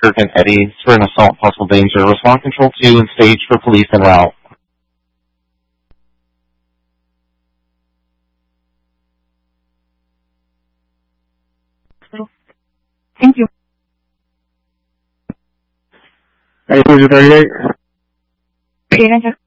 Kirk and Eddie for an assault possible danger. Respond control 2 and stage for police en route. Thank you. Hey, who's it 38? 39, sir.